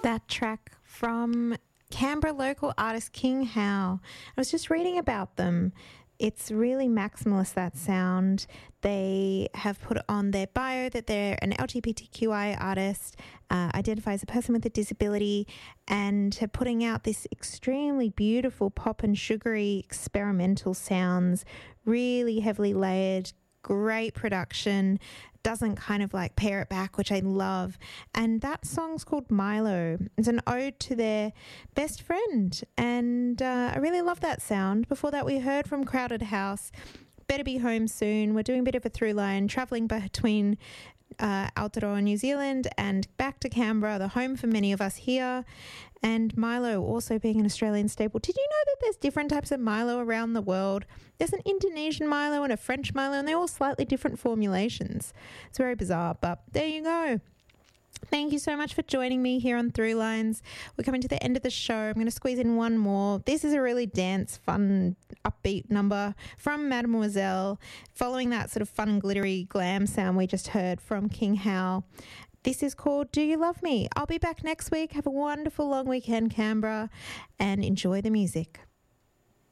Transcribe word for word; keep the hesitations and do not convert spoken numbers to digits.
That track from Canberra local artist King How. I was just reading about them. It's really maximalist, that sound. They have put on their bio that they're an L G B T Q I artist, uh, identify as a person with a disability, and are putting out this extremely beautiful pop and sugary experimental sounds, really heavily layered, great production, doesn't kind of like pare it back, which I love. And that song's called Milo. It's an ode to their best friend, and uh, I really love that sound. Before that, we heard from Crowded House, Better Be Home Soon. We're doing a bit of a through line, travelling between uh, Aotearoa, New Zealand, and back to Canberra, the home for many of us here. And Milo also being an Australian staple. Did you know that there's different types of Milo around the world? There's an Indonesian Milo and a French Milo, and they're all slightly different formulations. It's very bizarre, but there you go. Thank you so much for joining me here on Through Lines. We're coming to the end of the show. I'm going to squeeze in one more. This is a really dance, fun, upbeat number from Mademoiselle, following that sort of fun, glittery glam sound we just heard from King How. This is called Do You Love Me? I'll be back next week. Have a wonderful long weekend, Canberra, and enjoy the music.